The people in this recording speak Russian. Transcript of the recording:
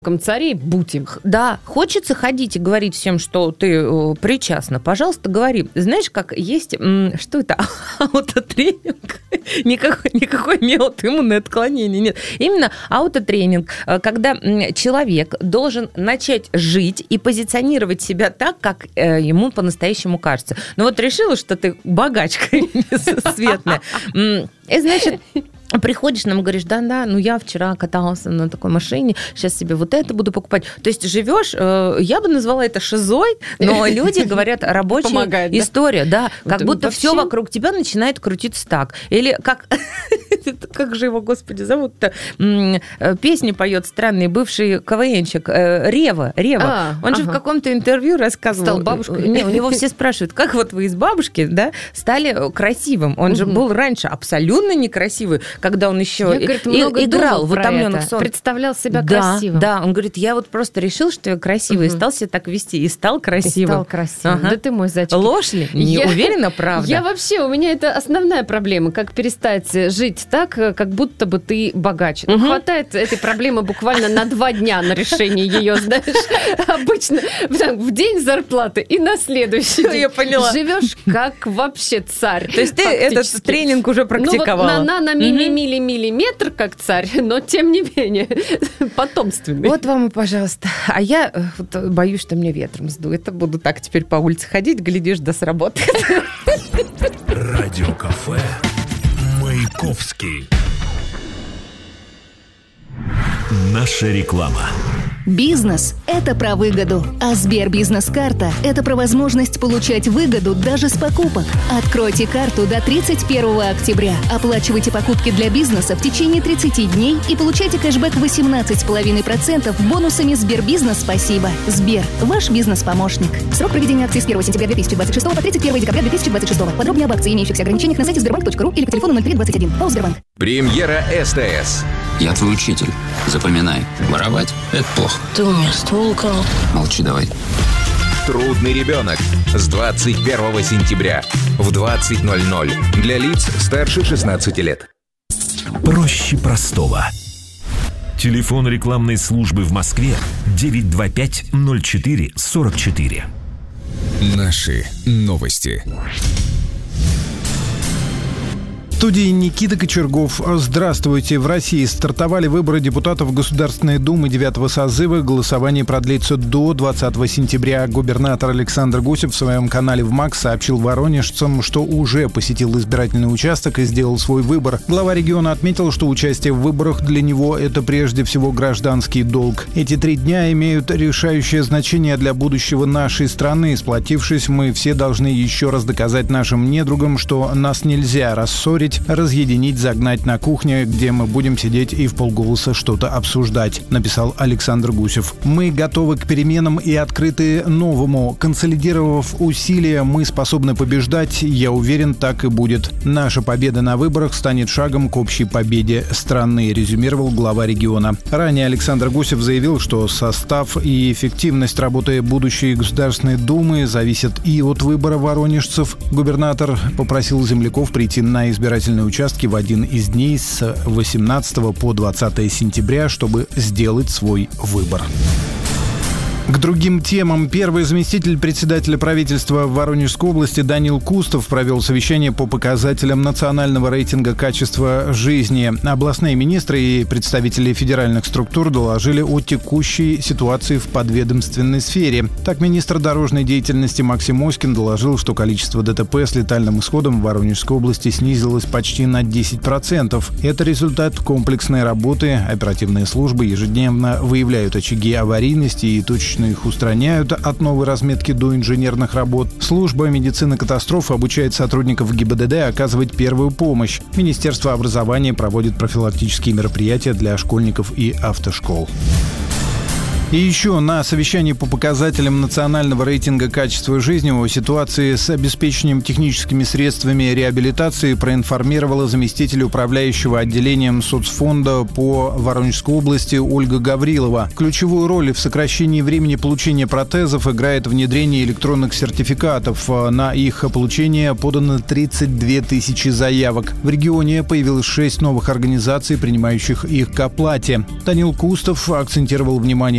царей будем. Да, хочется ходить и говорить всем, что ты причастна. Пожалуйста, говори. Знаешь, как есть... Что это? Аутотренинг. Никакой иммунное отклонение. Нет. Именно аутотренинг, когда человек должен начать жить и позиционировать себя так, как ему по-настоящему кажется. Ну вот решила, что ты богачка несусветная. И, значит... Приходишь, нам говоришь, да, ну я вчера катался на такой машине, сейчас себе вот это буду покупать. То есть живешь, я бы назвала это шизой, но люди говорят, рабочая помогает, история, да, как будто вообще... все вокруг тебя начинает крутиться так. Или как же его, господи, зовут-то? Песни поет странный бывший КВНчик Рева. Он же в каком-то интервью рассказывал. Стал бабушкой. Не, у него все спрашивают, как вот вы из бабушки, да, стали красивым. Он же был раньше абсолютно некрасивый, когда он еще играл в «Утомленных солнцем». Представлял себя красивым. Да, он говорит, я вот просто решил, что я красивый, и стал себя так вести, и стал красивым. Ага. Да ты мой зайчик. Ложь ли? Не уверена, правда? У меня это основная проблема, как перестать жить так, как будто бы ты богач. Хватает этой проблемы буквально на 2 дня на решение ее, знаешь. Обычно в день зарплаты и на следующий день. Я поняла. Живешь как вообще царь. То есть ты этот тренинг уже практиковала? Ну вот на миллиметр как царь, но тем не менее потомственный. Вот вам и пожалуйста. А я боюсь, что мне ветром сдует. Буду так теперь по улице ходить, глядишь, да сработает. Радиокафе Маяковский. Наша реклама. Бизнес – это про выгоду, а Сбербизнес-карта – это про возможность получать выгоду даже с покупок. Откройте карту до 31 октября, оплачивайте покупки для бизнеса в течение 30 дней и получайте кэшбэк 18,5% бонусами Сбербизнес «Спасибо». Сбер – ваш бизнес-помощник. Срок проведения акции с 1 сентября 2026 по 31 декабря 2026. Подробнее об акции и имеющихся ограничениях на сайте sberbank.ru или по телефону 0321. ПАО «Сбербанк». Премьера СТС. Я твой учитель. Запоминай. Воровать – это плохо. Ты у меня ствол украл. Молчи давай. Трудный ребенок. С 21 сентября в 20:00. Для лиц старше 16 лет. Проще простого. Телефон рекламной службы в Москве 925-04-44. Наши новости. В студии Никита Кочергов. Здравствуйте. В России стартовали выборы депутатов Государственной Думы 9-го созыва. Голосование продлится до 20 сентября. Губернатор Александр Гусев в своем канале ВМАКС сообщил воронежцам, что уже посетил избирательный участок и сделал свой выбор. Глава региона отметил, что участие в выборах для него – это прежде всего гражданский долг. Эти 3 дня имеют решающее значение для будущего нашей страны. Сплотившись, мы все должны еще раз доказать нашим недругам, что нас нельзя рассорить, разъединить, загнать на кухню, где мы будем сидеть и вполголоса что-то обсуждать, написал Александр Гусев. Мы готовы к переменам и открыты новому. Консолидировав усилия, мы способны побеждать. Я уверен, так и будет. Наша победа на выборах станет шагом к общей победе страны, резюмировал глава региона. Ранее Александр Гусев заявил, что состав и эффективность работы будущей Государственной Думы зависят и от выбора воронежцев. Губернатор попросил земляков прийти на избирательные участки в один из дней с 18 по 20 сентября, чтобы сделать свой выбор. К другим темам. Первый заместитель председателя правительства в Воронежской области Даниил Кустов провел совещание по показателям национального рейтинга качества жизни. Областные министры и представители федеральных структур доложили о текущей ситуации в подведомственной сфере. Так, министр дорожной деятельности Максим Оськин доложил, что количество ДТП с летальным исходом в Воронежской области снизилось почти на 10%. Это результат комплексной работы. Оперативные службы ежедневно выявляют очаги аварийности и точечно их устраняют от новой разметки до инженерных работ. Служба медицины катастроф обучает сотрудников ГИБДД оказывать первую помощь. Министерство образования проводит профилактические мероприятия для школьников и автошкол. И еще на совещании по показателям национального рейтинга качества жизни о ситуации с обеспечением техническими средствами реабилитации проинформировала заместитель управляющего отделением соцфонда по Воронежской области Ольга Гаврилова. Ключевую роль в сокращении времени получения протезов играет внедрение электронных сертификатов. На их получение подано 32 тысячи заявок. В регионе появилось 6 новых организаций, принимающих их к оплате. Данил Кустов акцентировал внимание